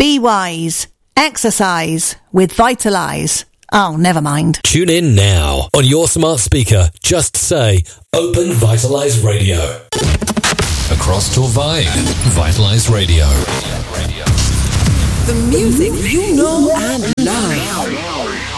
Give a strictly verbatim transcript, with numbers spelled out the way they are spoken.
Be wise. Exercise with Vitalise. Oh, never mind. Tune in now. On your smart speaker, just say, Open Vitalise Radio. Across Torvine, Vitalise Radio. The music you know and love.